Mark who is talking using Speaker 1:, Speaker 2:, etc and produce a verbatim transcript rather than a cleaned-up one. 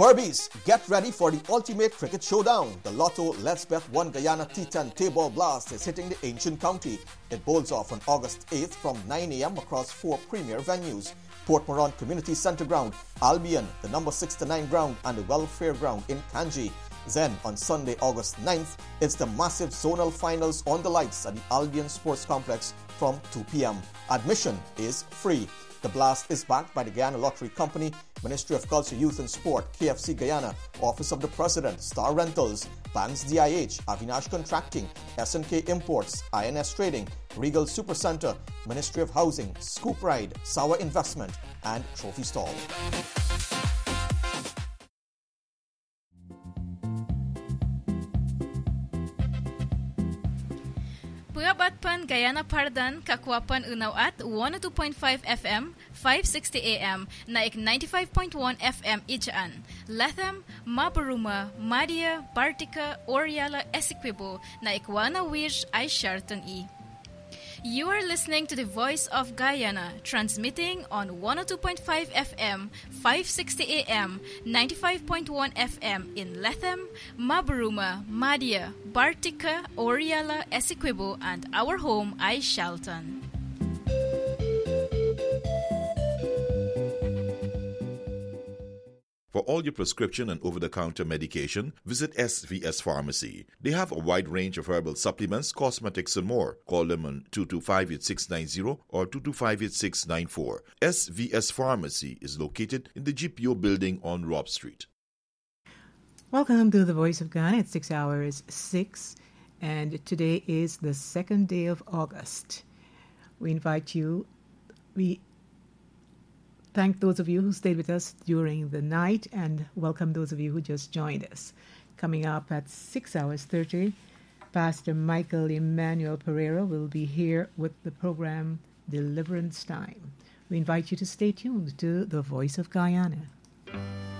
Speaker 1: Burbies, get ready for the ultimate cricket showdown. The Lotto Let's Bet One Guyana T ten Table Blast is hitting the ancient county. It bowls off on August eighth from nine a.m. across four premier venues: Port Moran Community Centre Ground, Albion, the number sixty-nine ground, and the Welfare Ground in Kanji. Then, on Sunday, August ninth, it's the massive zonal finals on the lights at the Albion Sports Complex from two p.m. Admission is free. The blast is backed by the Guyana Lottery Company, Ministry of Culture, Youth and Sport, K F C Guyana, Office of the President, Star Rentals, Banks D I H, Avinash Contracting, S and K Imports, I N S Trading, Regal Supercenter, Ministry of Housing, Scoop Ride, Sour Investment, and Trophy Stall.
Speaker 2: Purabatpan Guyana Pardan, Kakwapan Unaw at one oh two point five F M, five sixty A M, Naik ninety-five point one F M Ijaan, Latham, Mabaruma, Madia, Bartica, Oriala, Essequibo, Naikwana Wirj, Ay Sharton E. You are listening to the Voice of Guyana, transmitting on one oh two point five F M, five sixty A M, ninety-five point one F M in Latham, Mabaruma, Madia, Bartica, Oriala, Essequibo, and our home, Ay Shalton.
Speaker 3: For all your prescription and over-the-counter medication, visit S V S Pharmacy. They have a wide range of herbal supplements, cosmetics, and more. Call them on two two five, eight six nine zero or two two five, eight six nine four. S V S Pharmacy is located in the G P O building on Rob Street.
Speaker 4: Welcome to the Voice of Ghana. It's six hours six, and today is the second day of August. We invite you, we thank those of you who stayed with us during the night and welcome those of you who just joined us. Coming up at six hours thirty, Pastor Michael Emmanuel Pereira will be here with the program Deliverance Time. We invite you to stay tuned to the Voice of Guyana.